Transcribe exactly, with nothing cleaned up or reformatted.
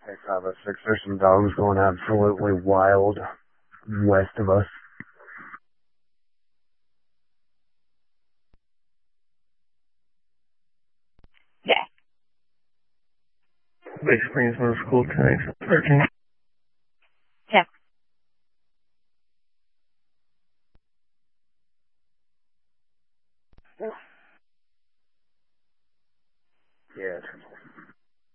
Hey, five oh six, there's some dogs going absolutely wild west of us. Big Springs Middle School, Texas, thirteen.